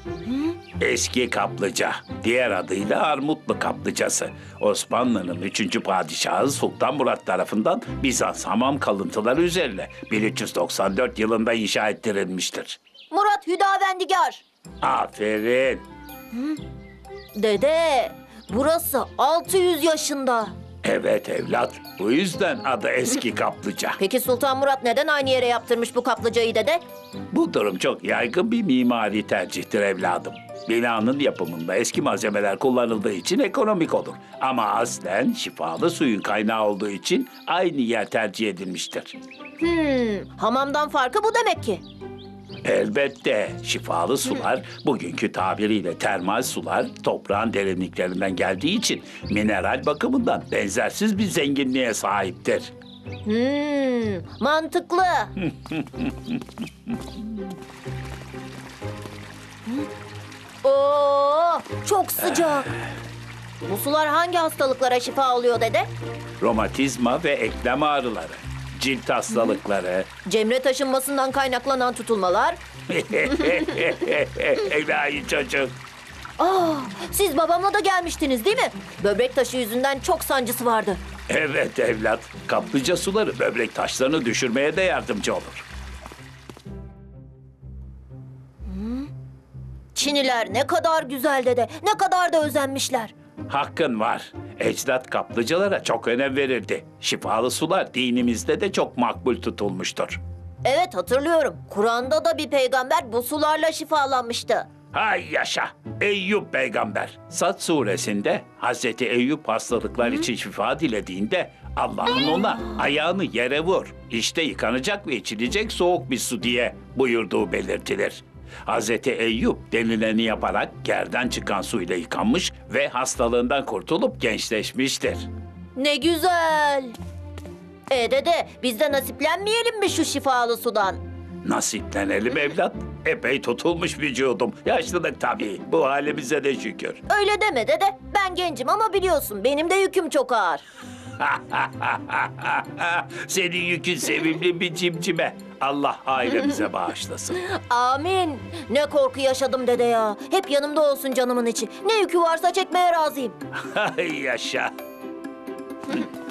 Eski kaplıca, diğer adıyla Armutlu kaplıcası. Osmanlı'nın 3. padişahı Sultan Murat tarafından Bizans hamam kalıntıları üzerine 1394 yılında inşa ettirilmiştir. Murat Hüdavendigar. Aferin. Dede, burası 600 yaşında. Evet evlat, bu yüzden adı eski kaplıca. Peki Sultan Murat neden aynı yere yaptırmış bu kaplıcayı dede? Bu durum çok yaygın bir mimari tercihtir evladım. Binanın yapımında eski malzemeler kullanıldığı için ekonomik olur. Ama aslen şifalı suyun kaynağı olduğu için aynı yer tercih edilmiştir. Hamamdan farkı bu demek ki. Elbette şifalı sular, bugünkü tabiriyle termal sular toprağın derinliklerinden geldiği için mineral bakımından benzersiz bir zenginliğe sahiptir. Mantıklı. Oo, çok sıcak. Bu sular hangi hastalıklara şifa oluyor dede? Romatizma ve eklem ağrıları, cilt hastalıkları, Cemre taşınmasından kaynaklanan tutulmalar. ilahi çocuk. Siz babamla da gelmiştiniz değil mi? Böbrek taşı yüzünden çok sancısı vardı. Evet evlat, kaplıca suları böbrek taşlarını düşürmeye de yardımcı olur. Çiniler ne kadar güzel dede, ne kadar da özenmişler. Hakkın var. Ecdat kaplıcalara çok önem verirdi. Şifalı sular dinimizde de çok makbul tutulmuştur. Evet hatırlıyorum. Kur'an'da da bir peygamber bu sularla şifalanmıştı. Hay yaşa! Eyüp peygamber. Sad suresinde Hazreti Eyüp hastalıklar için şifa dilediğinde Allah'ın ona ayağını yere vur, İşte yıkanacak ve içilecek soğuk bir su diye buyurduğu belirtilir. Hazreti Eyüp denileni yaparak yerden çıkan suyla yıkanmış ve hastalığından kurtulup gençleşmiştir. Ne güzel. Dede biz de nasiplenmeyelim mi şu şifalı sudan? Nasiplenelim evlat. Epey tutulmuş vücudum. Yaşlılık tabii. Bu halimize de şükür. Öyle deme dede. Ben gencim ama biliyorsun benim de yüküm çok ağır. Senin yükün sevimli bir cimcime. Allah ailemize bağışlasın. Amin. Ne korku yaşadım dede ya. Hep yanımda olsun canımın içi. Ne yükü varsa çekmeye razıyım. Yaşa.